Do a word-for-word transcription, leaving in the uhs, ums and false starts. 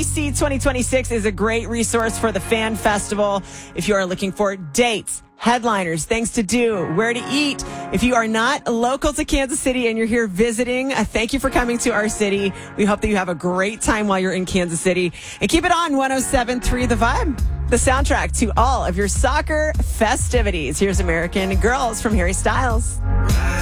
C twenty twenty-six is a great resource for the Fan Festival. If you are looking for dates, headliners, things to do, where to eat. If you are not local to Kansas City and you're here visiting, uh, thank you for coming to our city. We hope that you have a great time while you're in Kansas City. And keep it on one oh seven point three The Vibe, the soundtrack to all of your soccer festivities. Here's American Girls from Harry Styles.